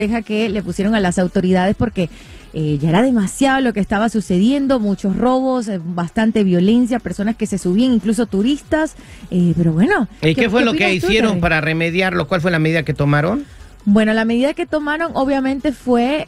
que le pusieron a las autoridades porque ya era demasiado lo que estaba sucediendo, muchos robos, bastante violencia, personas que se subían, incluso turistas, pero bueno. ¿Y qué fue lo que hicieron Terry? para remediarlo? ¿Cuál fue la medida que tomaron? Bueno, la medida que tomaron obviamente fue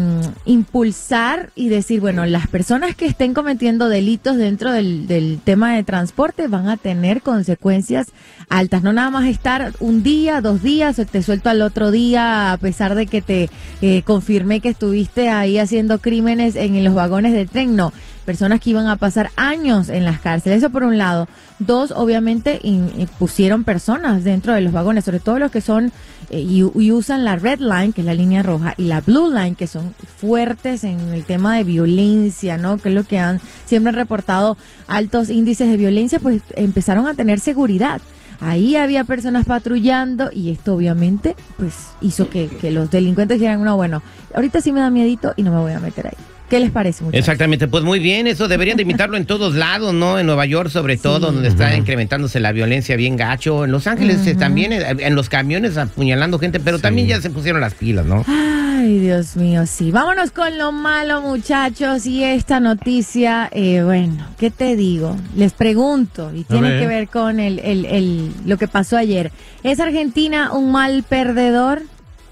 impulsar y decir, bueno, las personas que estén cometiendo delitos dentro del tema de transporte van a tener consecuencias altas. No nada más estar un día, 2 días, o te suelto al otro día a pesar de que te confirmé que estuviste ahí haciendo crímenes en los vagones del tren. No, personas que iban a pasar años en las cárceles. Eso por un lado. 2, obviamente, pusieron personas dentro de los vagones, sobre todo los que son y usan la Red Line, que es la línea roja, y la Blue Line, que son fuertes en el tema de violencia, ¿no? Que es lo que siempre han reportado altos índices de violencia, pues empezaron a tener seguridad. Ahí había personas patrullando y esto obviamente pues hizo que los delincuentes dijeran, no, bueno, ahorita sí me da miedito y no me voy a meter ahí. ¿Qué les parece, muchachos? Exactamente, pues muy bien, eso deberían de imitarlo en todos lados, ¿no? En Nueva York sobre todo, donde está incrementándose la violencia bien gacho. En Los Ángeles también, en los camiones apuñalando gente, pero también ya se pusieron las pilas, ¿no? Ay, Dios mío, sí. Vámonos con lo malo, muchachos, y esta noticia, bueno, ¿qué te digo? Les pregunto, y tiene que ver con lo que pasó ayer. ¿Es Argentina un mal perdedor?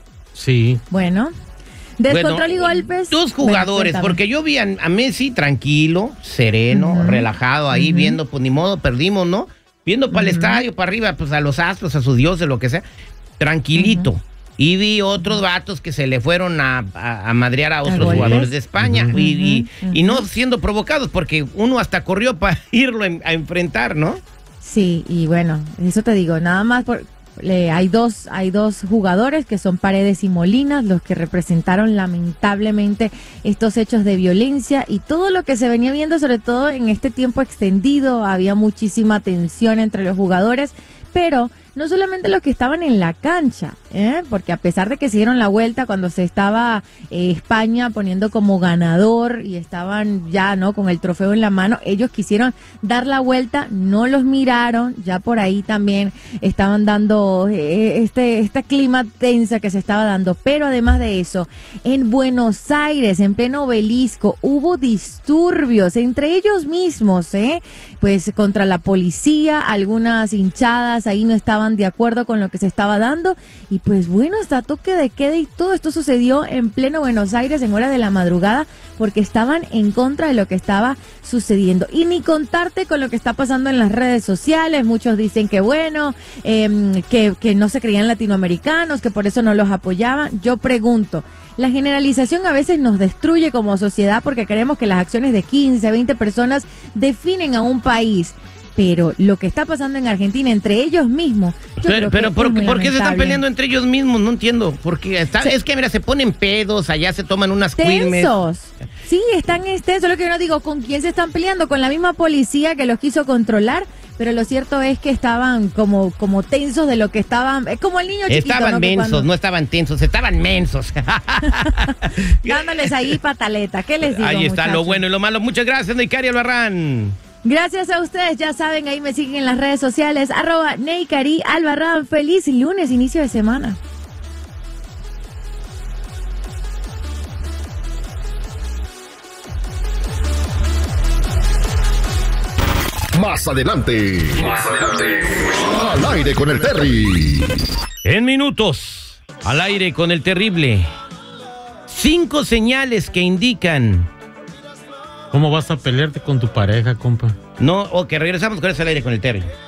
Sí. Bueno... Descontrol y golpes. 2 jugadores, bueno, porque yo vi a Messi tranquilo, sereno, relajado ahí, viendo, pues ni modo, perdimos, ¿no? Viendo para el estadio, para arriba, pues a los astros, a sus dioses, lo que sea, tranquilito. Y vi otros vatos que se le fueron a madrear a otros jugadores de España y no siendo provocados, porque uno hasta corrió para irlo a enfrentar, ¿no? Sí, y bueno, eso te digo, nada más hay dos jugadores que son Paredes y Molinas, los que representaron lamentablemente estos hechos de violencia y todo lo que se venía viendo, sobre todo en este tiempo extendido, había muchísima tensión entre los jugadores, pero no solamente los que estaban en la cancha, porque a pesar de que se dieron la vuelta cuando se estaba España poniendo como ganador y estaban ya no con el trofeo en la mano, ellos quisieron dar la vuelta, no los miraron, ya por ahí también estaban dando este clima tensa que se estaba dando, pero además de eso, en Buenos Aires, en pleno Obelisco, hubo disturbios entre ellos mismos, pues contra la policía, algunas hinchadas ahí no estaban de acuerdo con lo que se estaba dando y pues bueno, hasta toque de queda y todo esto sucedió en pleno Buenos Aires en hora de la madrugada porque estaban en contra de lo que estaba sucediendo y ni contarte con lo que está pasando en las redes sociales. Muchos dicen que bueno, que no se creían latinoamericanos, que por eso no los apoyaban. Yo pregunto, la generalización a veces nos destruye como sociedad porque creemos que las acciones de 15, 20 personas definen a un país. Pero lo que está pasando en Argentina entre ellos mismos... Pero ¿por qué se están peleando entre ellos mismos? No entiendo. Porque es que, mira, se ponen pedos, allá se toman unas quilmes. Tensos. Sí, están extensos. Lo que yo no digo, ¿con quién se están peleando? Con la misma policía que los quiso controlar. Pero lo cierto es que estaban como tensos de lo que estaban... Es como el niño chiquito, estaban ¿no? mensos, no estaban tensos, estaban mensos. Dándoles ahí pataleta. ¿Qué les digo, ahí está, muchachos? lo bueno y lo malo. Muchas gracias, Neikari Albarrán. Gracias a ustedes, ya saben, ahí me siguen en las redes sociales, @Neikari Albarrán. Feliz lunes, inicio de semana. Más adelante. Al aire con el Terry. En minutos, al aire con el terrible. 5 señales que indican... ¿Cómo vas a pelearte con tu pareja, compa? No, ok, regresamos con eso al aire con el Terry.